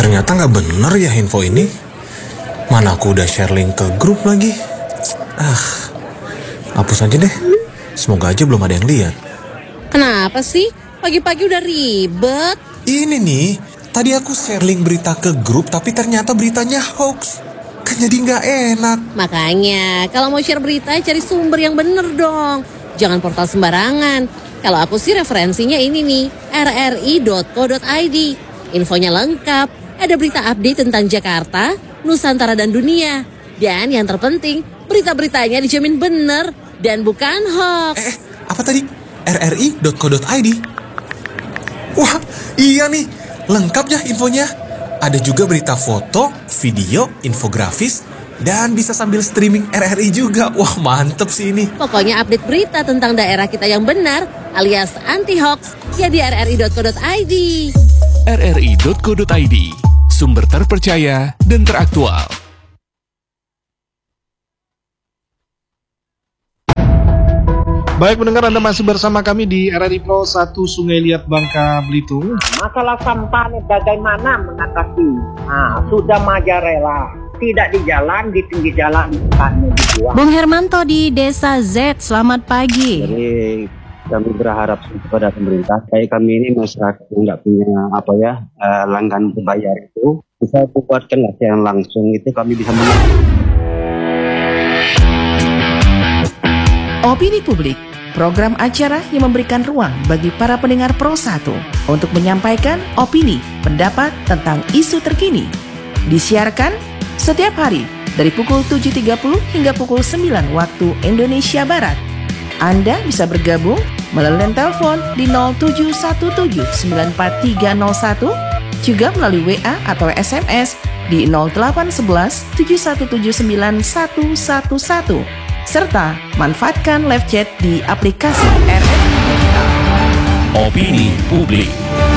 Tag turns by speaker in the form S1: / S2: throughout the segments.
S1: Ternyata nggak bener ya info ini. Mana aku udah share link ke grup lagi. Hapus aja deh. Semoga aja belum ada yang lihat.
S2: Kenapa sih? Pagi-pagi udah ribet.
S1: Ini nih, tadi aku share link berita ke grup tapi ternyata beritanya hoax. Kan jadi nggak enak.
S2: Makanya, kalau mau share berita cari sumber yang bener dong. Jangan portal sembarangan. Kalau aku sih referensinya ini nih, rri.co.id. Infonya lengkap, ada berita update tentang Jakarta, Nusantara dan dunia. Dan yang terpenting, berita-beritanya dijamin bener dan bukan hoax.
S1: Apa tadi? rri.co.id? Wah, iya nih, lengkap ya infonya. Ada juga berita foto, video, infografis, dan bisa sambil streaming RRI juga. Wah, mantep sih ini.
S2: Pokoknya update berita tentang daerah kita yang benar, alias anti-hoax, ya di rri.co.id.
S3: rri.co.id, sumber terpercaya dan teraktual.
S4: Baik pendengar, Anda masih bersama kami di RRI Pro 1 Sungai Liat Bangka Belitung.
S5: Masalah sampah ini bagaimana mengatasi? Sudah majarela. Tidak di jalan, di pinggir jalan sampahnya dibuang.
S6: Bung Hermanto di Desa Z, selamat pagi.
S7: Jadi kami berharap kepada pemerintah, kayak kami ini masyarakat yang nggak punya langganan berbayar itu, bisa buatkan latihan langsung itu kami bisa
S8: Opini Publik, program acara yang memberikan ruang bagi para pendengar Pro 1 untuk menyampaikan opini, pendapat tentang isu terkini. Disiarkan setiap hari dari pukul 7.30 hingga pukul 9 waktu Indonesia Barat. Anda bisa bergabung melalui telepon di 07179431, juga melalui WA atau SMS di 0811 7179111. Serta manfaatkan live chat di aplikasi RRI Digital.
S3: Opini Publik.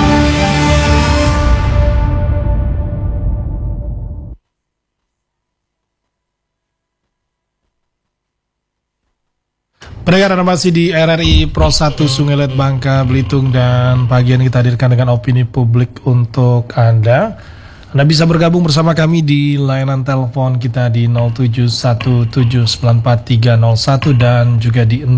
S4: Pendengar, Anda masih di RRI Pro 1 Sungai Liat Bangka Belitung, dan pagi ini kita hadirkan dengan opini publik untuk Anda. Anda bisa bergabung bersama kami di layanan telepon kita di 0717943101 dan juga di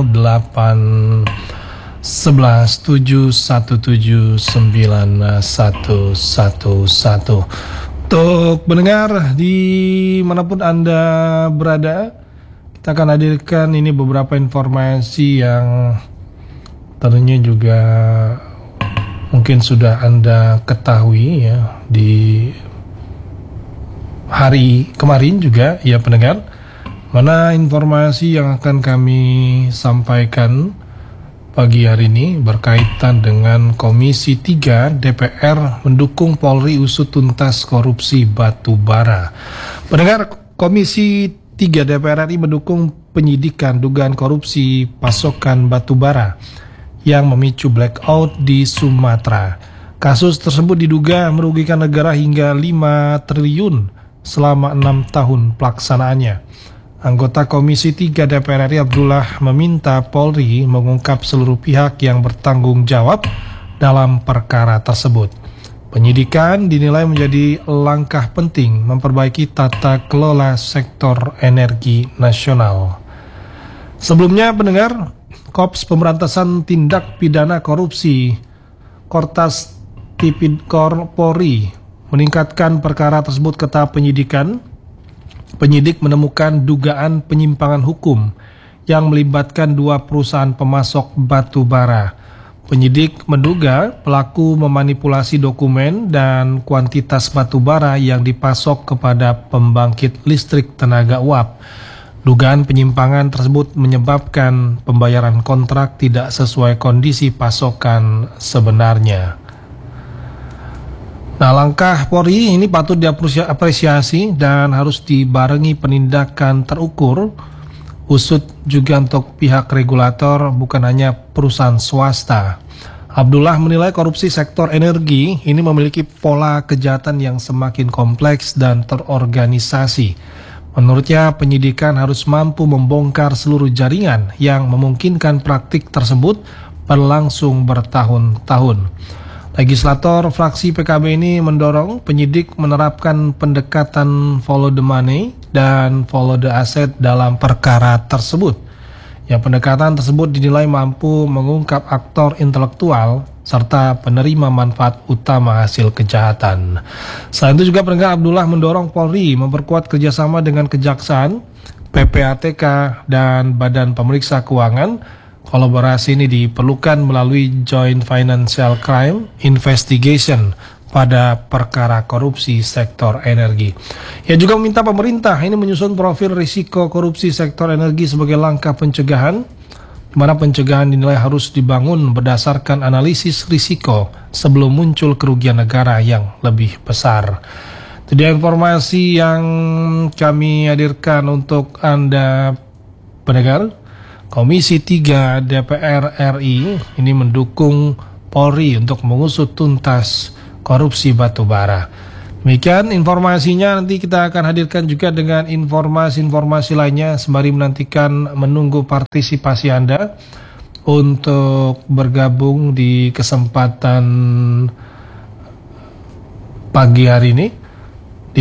S4: 0811717911. Untuk pendengar dimanapun Anda berada, kita akan hadirkan ini beberapa informasi yang tentunya juga mungkin sudah Anda ketahui ya di hari kemarin juga ya pendengar. Mana informasi yang akan kami sampaikan pagi hari ini berkaitan dengan Komisi 3 DPR mendukung Polri usut tuntas korupsi batubara. Pendengar, Komisi 3 DPR RI mendukung penyidikan dugaan korupsi pasokan batubara yang memicu blackout di Sumatera. Kasus tersebut diduga merugikan negara hingga 5 triliun selama 6 tahun pelaksanaannya. Anggota Komisi 3 DPR RI Abdullah meminta Polri mengungkap seluruh pihak yang bertanggung jawab dalam perkara tersebut. Penyidikan dinilai menjadi langkah penting memperbaiki tata kelola sektor energi nasional. Sebelumnya pendengar, Kops Pemberantasan Tindak Pidana Korupsi Kortas Tipidkor Polri meningkatkan perkara tersebut ke tahap penyidikan. Penyidik menemukan dugaan penyimpangan hukum yang melibatkan 2 perusahaan pemasok batu bara. Penyidik menduga pelaku memanipulasi dokumen dan kuantitas batu bara yang dipasok kepada pembangkit listrik tenaga uap. Dugaan penyimpangan tersebut menyebabkan pembayaran kontrak tidak sesuai kondisi pasokan sebenarnya. Nah, langkah Polri ini patut diapresiasi dan harus dibarengi penindakan terukur. Usut juga untuk pihak regulator, bukan hanya perusahaan swasta. Abdullah menilai korupsi sektor energi ini memiliki pola kejahatan yang semakin kompleks dan terorganisasi. Menurutnya, penyidikan harus mampu membongkar seluruh jaringan yang memungkinkan praktik tersebut berlangsung bertahun-tahun. Legislator fraksi PKB ini mendorong penyidik menerapkan pendekatan follow the money dan follow the asset dalam perkara tersebut. Yang pendekatan tersebut dinilai mampu mengungkap aktor intelektual serta penerima manfaat utama hasil kejahatan. Selain itu juga penegak Abdullah mendorong Polri memperkuat kerjasama dengan Kejaksaan, PPATK, dan Badan Pemeriksa Keuangan. Kolaborasi ini diperlukan melalui Joint Financial Crime Investigation pada perkara korupsi sektor energi. Ia juga meminta pemerintah ini menyusun profil risiko korupsi sektor energi sebagai langkah pencegahan, di mana pencegahan dinilai harus dibangun berdasarkan analisis risiko sebelum muncul kerugian negara yang lebih besar. Itu dia informasi yang kami hadirkan untuk Anda pendengar. Komisi 3 DPR RI ini mendukung Polri untuk mengusut tuntas korupsi batubara. Demikian informasinya, nanti kita akan hadirkan juga dengan informasi-informasi lainnya sembari menunggu partisipasi Anda untuk bergabung di kesempatan pagi hari ini di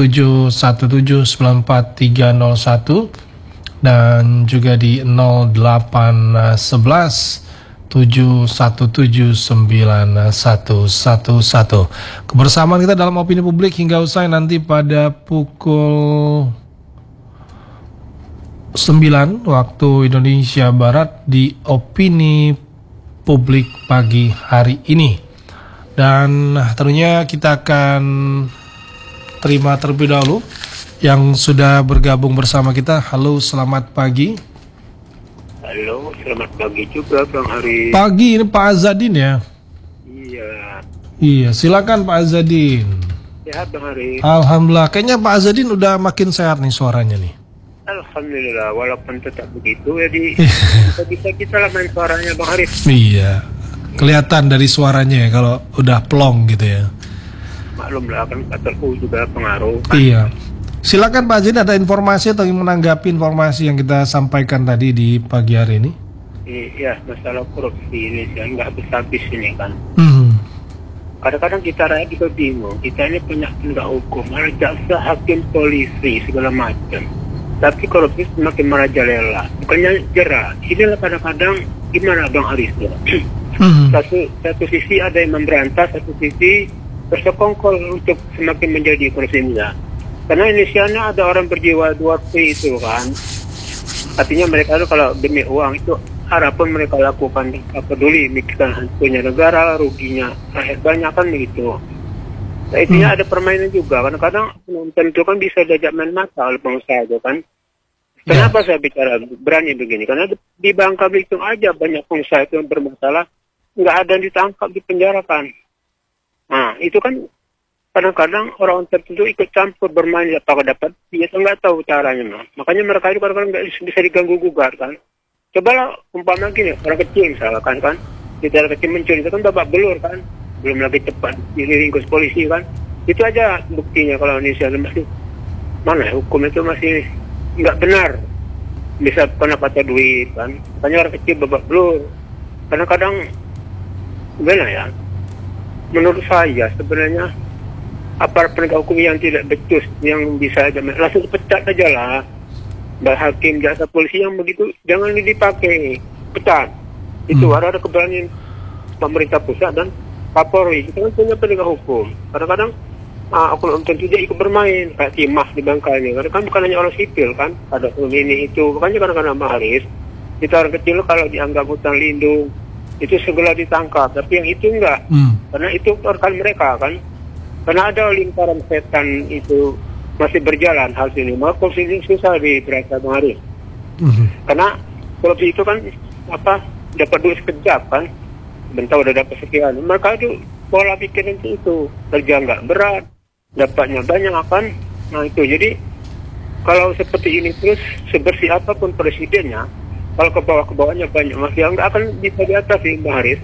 S4: 0717943101 dan juga di 0811 7179111. Kebersamaan kita dalam opini publik hingga usai nanti pada pukul 9 waktu Indonesia Barat di opini publik pagi hari ini. Dan tentunya kita akan terima terlebih dahulu yang sudah bergabung bersama kita. Halo, selamat pagi.
S9: Halo, selamat pagi juga Bang Hari.
S4: Pagi, ini Pak Azadin ya? Iya, silakan Pak Azadin.
S9: Sehat Bang Hari.
S4: Alhamdulillah, kayaknya Pak Azadin udah makin sehat nih suaranya nih.
S9: Alhamdulillah, walaupun tetap begitu ya bisa kita lah main suaranya Bang Hari.
S4: Iya, kelihatan dari suaranya ya kalau udah plong gitu ya.
S9: Maklum lah, kan kantorku juga pengaruh kan?
S4: Iya. Silakan Pak Azadin, ada informasi atau menanggapi informasi yang kita sampaikan tadi di pagi hari ini?
S9: Iya, masalah korupsi ini nggak habis-habis ini kan. Kadang-kadang kita rakyat juga bingung. Kita ini punya penegak hukum, malah jaksa, hakim, polisi, segala macam. Tapi korupsi semakin merajalela, bukannya jerah. Inilah kadang-kadang gimana Bang Haris ya? Satu sisi ada yang memberantas, satu sisi bersekongkol untuk semakin menjadi korupsinya. Karena inisialnya ada orang berjiwa 2P itu kan. Artinya mereka itu kalau demi uang itu apapun mereka lakukan, tak peduli mikirkan hancurnya negara, ruginya rakyat banyak kan begitu. Nah intinya ada permainan juga. Kadang-kadang penonton itu kan bisa diajak main mata oleh pengusaha itu kan. Kenapa saya bicara berani begini? Karena di Bangka Belitung aja banyak pengusaha itu yang bermasalah, nggak ada yang ditangkap, dipenjarakan. Nah itu kan kadang-kadang orang tertentu ikut campur bermain apakah dapat dia nggak tahu caranya. Makanya mereka itu kadang-kadang nggak bisa diganggu gugat kan. Cobalah umpama gini, orang kecil misalkan kan, kita kecil mencuri itu kan babak belur kan, belum lagi cepat diringkus polisi kan. Itu aja buktinya kalau Indonesia masih mana hukum itu masih nggak benar, bisa kena patah duit kan. Makanya orang kecil babak belur. Kadang-kadang gimana ya? Menurut saya sebenarnya aparat penegak hukum yang tidak becus, yang bisa aja langsung pecat aja lah. Baik hakim, jaksa, polisi yang begitu jangan dipakai, pecat. Itu ada keberanian pemerintah pusat dan Kapolri. Kita kan punya penegak hukum. Kadang-kadang oknum tertentu dia ikut bermain kayak timah di Bangka ini. Karena kan bukan hanya orang sipil kan, ada ini itu. Makanya kadang-kadang Mbak Haris, kita orang kecil kalau dianggap hutan lindung itu segera ditangkap, tapi yang itu enggak. Karena itu rekan mereka kan. Karena ada lingkaran setan itu masih berjalan hal ini. Maka korupsi ini susah diberasa Bang Haris. Karena korupsi itu kan dapat duit sekejap kan. Bentar udah dapat sekian. Mereka itu pola pikir itu kerja nggak berat, dapatnya banyak kan. Nah itu jadi kalau seperti ini terus sebersih apapun presidennya, kalau ke bawahnya banyak mafia nggak akan bisa diatasi Bang Haris.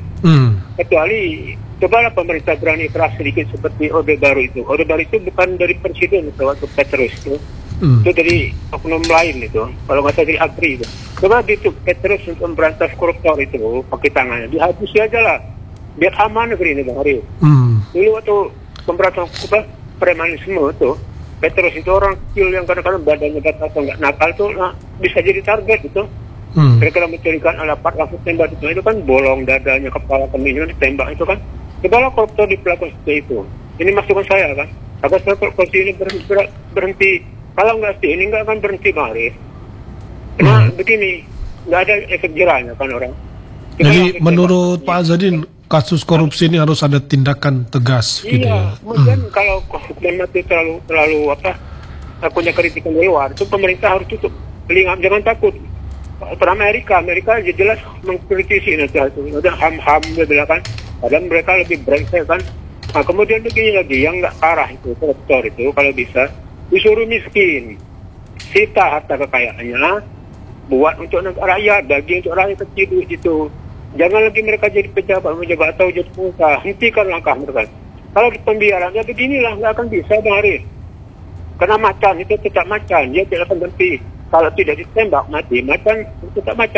S9: Kecuali cobalah pemerintah berani keras sedikit seperti Orde Baru itu. Orde Baru itu bukan dari presiden itu, waktu Petrus itu. Itu dari oknum lain itu. Kalau nggak salah dari ABRI itu. Coba gitu Petrus untuk memberantas koruptor itu pakai tangannya. Dihabisi aja lah. biar aman negeri ini Bang Arif. Dulu waktu pemberantasan premanisme tuh, Petrus itu orang kecil yang kadang-kadang badannya gatal atau nggak nakal tuh bisa jadi target itu. Mereka mencurigakan alapat langsung tembak itu kan bolong dadanya, kepala kambingnya ditembak itu kan. Cobalah koruptor di pelaku seperti itu. Ini masukan saya kan. Agar korupsi ini berhenti. Kalau nggak sih ini nggak akan berhenti Bang Arif. Karena begini, nggak ada efek jerahnya kan orang.
S4: Jadi menurut Pak Azadin, kasus korupsi ini harus ada tindakan tegas gitu ya.
S9: Kemudian kalau hukuman mati terlalu punya kritikan dari luar, itu pemerintah harus tutup telinga, jangan takut. Amerika jelas mengkritisi itu. Udah ham-ham dia kan. Padahal mereka lebih brengsek kan. Nah, kemudian begini lagi, yang nggak parah itu, koruptor itu kalau bisa disuruh miskin, sita harta kekayaannya, buat untuk rakyat, bagi untuk rakyat kecil duit itu. Jangan lagi mereka jadi pejabat atau jadi pengusaha. Hentikan langkah mereka. Kalau di pembiaran, ya beginilah, nggak akan bisa Bang Arif. Karena macan itu tetap macan, dia tidak akan berhenti. Kalau tidak ditembak mati, macan tetap macan.